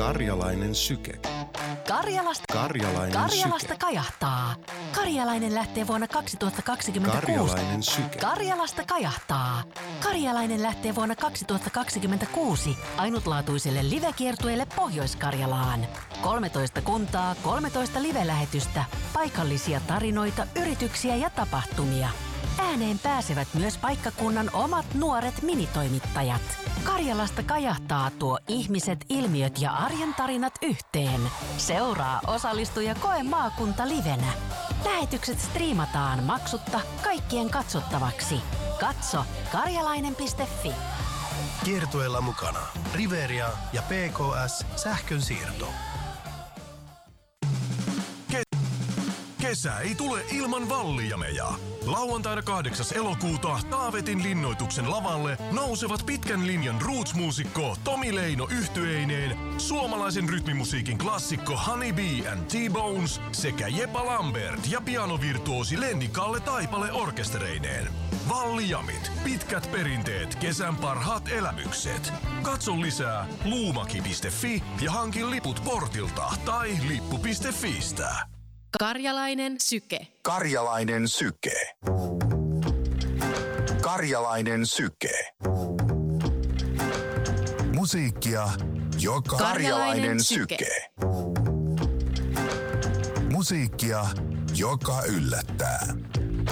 Karjalainen syke. Karjalasta kajahtaa. Karjalainen lähtee vuonna 2026. Karjalainen syke. Karjalasta kajahtaa. Karjalainen lähtee vuonna 2026 ainutlaatuiselle livekiertueelle Pohjois-Karjalaan. 13 kuntaa, 13 live-lähetystä, paikallisia tarinoita, yrityksiä ja tapahtumia. Ääneen pääsevät myös paikkakunnan omat nuoret minitoimittajat. Karjalasta kajahtaa tuo ihmiset, ilmiöt ja arjen tarinat yhteen. Seuraa, osallistu ja koe maakunta livenä. Lähetykset striimataan maksutta kaikkien katsottavaksi. Katso karjalainen.fi. Kiertueella mukana Riveria ja PKS Sähkönsiirto. Kesä ei tule ilman vallijameja. Lauantaina 8. elokuuta Taavetin linnoituksen lavalle nousevat pitkän linjan roots-muusikko Tomi Leino yhtyeineen, suomalaisen rytmimusiikin klassikko Honey Bee and T-Bones sekä Jepa Lambert ja pianovirtuosi Lenni Kalle Taipale orkestereineen. Vallijamit, pitkät perinteet, kesän parhaat elämykset. Katso lisää luumaki.fi ja hankin liput portilta tai lippu.fiistä. Karjalainen syke. Karjalainen syke. Karjalainen syke. Musiikkia, joka Karjalainen syke. Musiikkia, joka yllättää.